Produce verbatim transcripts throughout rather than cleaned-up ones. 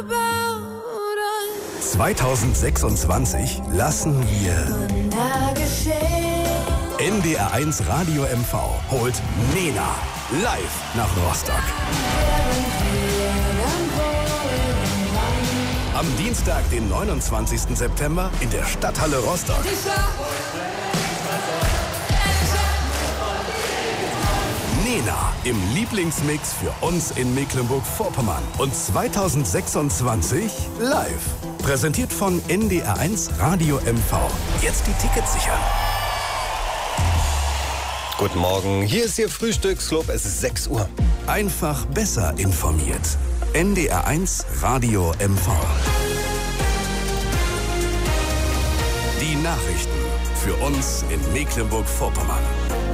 zweitausendsechsundzwanzig lassen wir N D R eins Radio M V holt Nena live nach Rostock. Am Dienstag, den neunundzwanzigsten September in der Stadthalle Rostock. Nena im Lieblingsmix für uns in Mecklenburg-Vorpommern und zweitausendsechsundzwanzig live. Präsentiert von N D R eins Radio M V. Jetzt die Tickets sichern. Guten Morgen, hier ist Ihr Frühstücksclub, es ist sechs Uhr. Einfach besser informiert. N D R eins Radio M V. Die Nachrichten für uns in Mecklenburg-Vorpommern.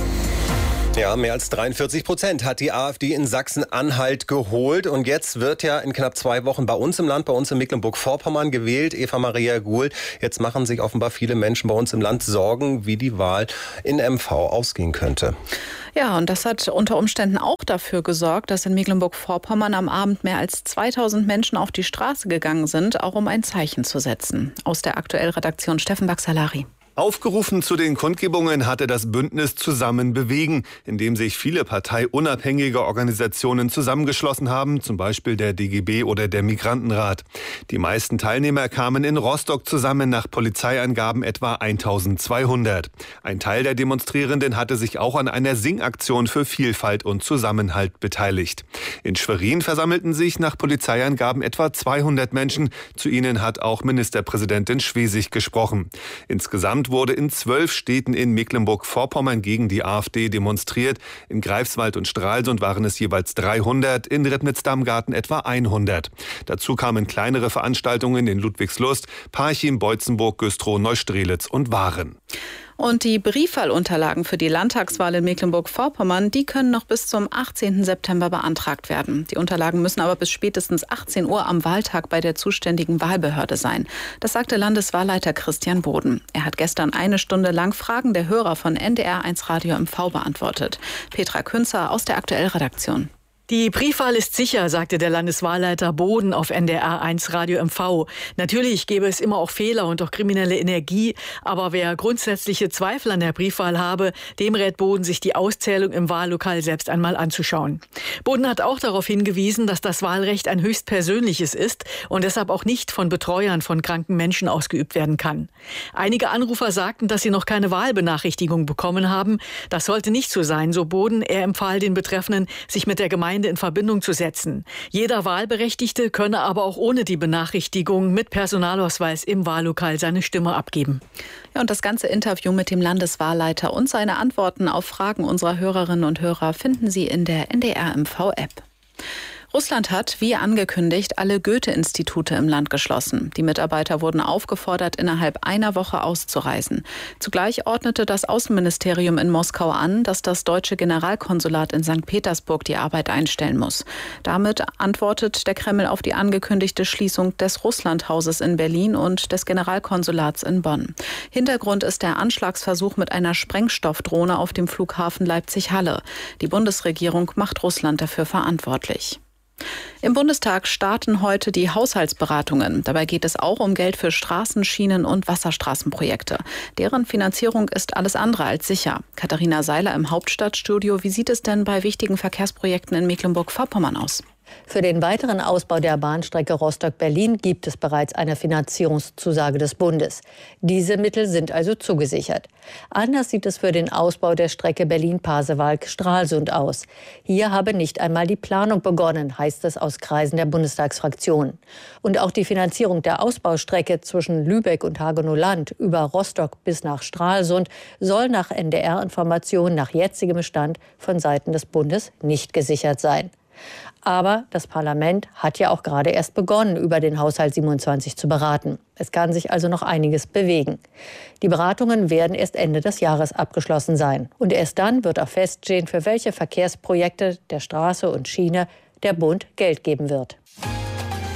Ja, mehr als dreiundvierzig Prozent hat die AfD in Sachsen-Anhalt geholt. Und jetzt wird ja in knapp zwei Wochen bei uns im Land, bei uns in Mecklenburg-Vorpommern gewählt. Eva Maria Guhl, jetzt machen sich offenbar viele Menschen bei uns im Land Sorgen, wie die Wahl in M V ausgehen könnte. Ja, und das hat unter Umständen auch dafür gesorgt, dass in Mecklenburg-Vorpommern am Abend mehr als zweitausend Menschen auf die Straße gegangen sind, auch um ein Zeichen zu setzen. Aus der Aktuell-Redaktion Steffen Baxalari. Aufgerufen zu den Kundgebungen hatte das Bündnis Zusammen bewegen, in dem sich viele parteiunabhängige Organisationen zusammengeschlossen haben, zum Beispiel der D G B oder der Migrantenrat. Die meisten Teilnehmer kamen in Rostock zusammen, nach Polizeiangaben etwa eintausendzweihundert. Ein Teil der Demonstrierenden hatte sich auch an einer Singaktion für Vielfalt und Zusammenhalt beteiligt. In Schwerin versammelten sich nach Polizeiangaben etwa zweihundert Menschen. Zu ihnen hat auch Ministerpräsidentin Schwesig gesprochen. Insgesamt wurde in zwölf Städten in Mecklenburg-Vorpommern gegen die AfD demonstriert. In Greifswald und Stralsund waren es jeweils dreihundert, in Ribnitz-Damgarten etwa hundert. Dazu kamen kleinere Veranstaltungen in Ludwigslust, Parchim, Beutzenburg, Güstrow, Neustrelitz und Waren. Und die Briefwahlunterlagen für die Landtagswahl in Mecklenburg-Vorpommern, die können noch bis zum achtzehnten September beantragt werden. Die Unterlagen müssen aber bis spätestens achtzehn Uhr am Wahltag bei der zuständigen Wahlbehörde sein. Das sagte Landeswahlleiter Christian Boden. Er hat gestern eine Stunde lang Fragen der Hörer von N D R eins Radio M V beantwortet. Petra Künzer aus der Aktuell-Redaktion. Die Briefwahl ist sicher, sagte der Landeswahlleiter Boden auf N D R eins Radio M V. Natürlich gäbe es immer auch Fehler und auch kriminelle Energie, aber wer grundsätzliche Zweifel an der Briefwahl habe, dem rät Boden, sich die Auszählung im Wahllokal selbst einmal anzuschauen. Boden hat auch darauf hingewiesen, dass das Wahlrecht ein höchst persönliches ist und deshalb auch nicht von Betreuern von kranken Menschen ausgeübt werden kann. Einige Anrufer sagten, dass sie noch keine Wahlbenachrichtigung bekommen haben. Das sollte nicht so sein, so Boden. Er empfahl den Betreffenden, sich mit der Gemeinde in Verbindung zu setzen. Jeder Wahlberechtigte könne aber auch ohne die Benachrichtigung mit Personalausweis im Wahllokal seine Stimme abgeben. Ja, und das ganze Interview mit dem Landeswahlleiter und seine Antworten auf Fragen unserer Hörerinnen und Hörer finden Sie in der N D R M V-App. Russland hat, wie angekündigt, alle Goethe-Institute im Land geschlossen. Die Mitarbeiter wurden aufgefordert, innerhalb einer Woche auszureisen. Zugleich ordnete das Außenministerium in Moskau an, dass das deutsche Generalkonsulat in Sankt Petersburg die Arbeit einstellen muss. Damit antwortet der Kreml auf die angekündigte Schließung des Russlandhauses in Berlin und des Generalkonsulats in Bonn. Hintergrund ist der Anschlagsversuch mit einer Sprengstoffdrohne auf dem Flughafen Leipzig-Halle. Die Bundesregierung macht Russland dafür verantwortlich. Im Bundestag starten heute die Haushaltsberatungen. Dabei geht es auch um Geld für Straßen-, Schienen- und Wasserstraßenprojekte. Deren Finanzierung ist alles andere als sicher. Katharina Seiler im Hauptstadtstudio. Wie sieht es denn bei wichtigen Verkehrsprojekten in Mecklenburg-Vorpommern aus? Für den weiteren Ausbau der Bahnstrecke Rostock-Berlin gibt es bereits eine Finanzierungszusage des Bundes. Diese Mittel sind also zugesichert. Anders sieht es für den Ausbau der Strecke Berlin-Pasewalk-Stralsund aus. Hier habe nicht einmal die Planung begonnen, heißt es aus Kreisen der Bundestagsfraktion. Und auch die Finanzierung der Ausbaustrecke zwischen Lübeck und Hagenow-Land über Rostock bis nach Stralsund soll nach N D R-Informationen nach jetzigem Stand von Seiten des Bundes nicht gesichert sein. Aber das Parlament hat ja auch gerade erst begonnen, über den Haushalt siebenundzwanzig zu beraten. Es kann sich also noch einiges bewegen. Die Beratungen werden erst Ende des Jahres abgeschlossen sein. Und erst dann wird auch feststehen, für welche Verkehrsprojekte der Straße und Schiene der Bund Geld geben wird.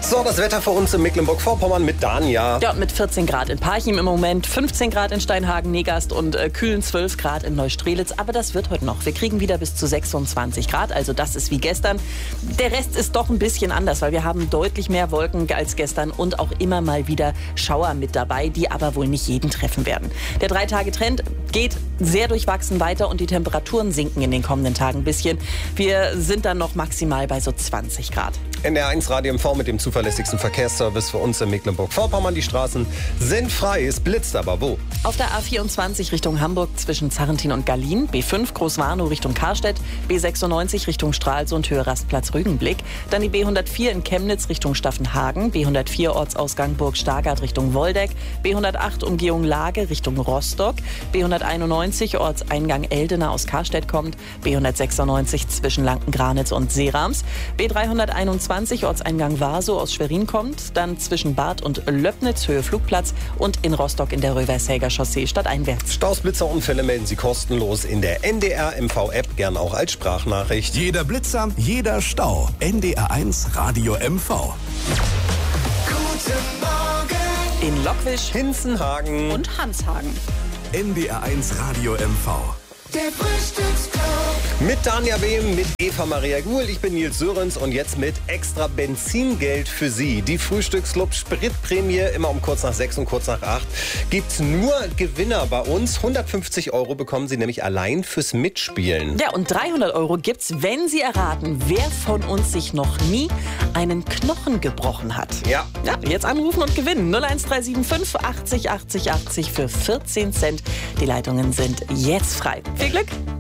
So, das Wetter für uns in Mecklenburg-Vorpommern mit Dania. Ja, mit vierzehn Grad in Parchim im Moment, fünfzehn Grad in Steinhagen, Negast und äh, kühlen zwölf Grad in Neustrelitz. Aber das wird heute noch. Wir kriegen wieder bis zu sechsundzwanzig Grad, also das ist wie gestern. Der Rest ist doch ein bisschen anders, weil wir haben deutlich mehr Wolken als gestern und auch immer mal wieder Schauer mit dabei, die aber wohl nicht jeden treffen werden. Der Drei-Tage-Trend geht sehr durchwachsen weiter und die Temperaturen sinken in den kommenden Tagen ein bisschen. Wir sind dann noch maximal bei so zwanzig Grad. N D R eins Radio M V mit dem zuverlässigsten Verkehrsservice für uns in Mecklenburg-Vorpommern. Die Straßen sind frei, es blitzt aber wo? Auf der A vierundzwanzig Richtung Hamburg zwischen Zarrentin und Gallien, B fünf Großwarnow Richtung Karstedt, B sechsundneunzig Richtung Stralsund, Höhe Rastplatz Rügenblick, dann die B hundertvier in Chemnitz Richtung Staffenhagen, B hundertvier Ortsausgang Burg Stargard Richtung Woldeck, B hundertacht Umgehung Lage Richtung Rostock, B hunderteinundneunzig Ortseingang Eldena aus Karstedt kommt, B hundertsechsundneunzig zwischen Lanken-Granitz und Seerams, B dreihunderteinundzwanzig Ortseingang Warsow aus Schwerin kommt, dann zwischen Bad und Löbnitz Höhe Flugplatz und in Rostock in der Rövershäger Chaussee stadteinwärts. Staus, Blitzer, Unfälle melden Sie kostenlos in der N D R M V App, gern auch als Sprachnachricht. Jeder Blitzer, jeder Stau. N D R eins Radio M V. Guten Morgen In Lockwisch Hinzenhagen Und Hanshagen. N D R eins Radio M V. der Frühstücksclub. mit Dania Behm, mit Eva Maria Guhl. Ich bin Nils Sörenz und jetzt mit extra Benzingeld für Sie. Die Frühstücksclub Spritprämie immer um kurz nach sechs und kurz nach acht. Gibt's nur Gewinner bei uns. hundertfünfzig Euro bekommen Sie nämlich allein fürs Mitspielen. Ja, und dreihundert Euro gibt's, wenn Sie erraten, wer von uns sich noch nie einen Knochen gebrochen hat. Ja. Ja, jetzt anrufen und gewinnen. null eins drei sieben fünf achtzig achtzig achtzig für vierzehn Cent. Die Leitungen sind jetzt frei. Viel Glück!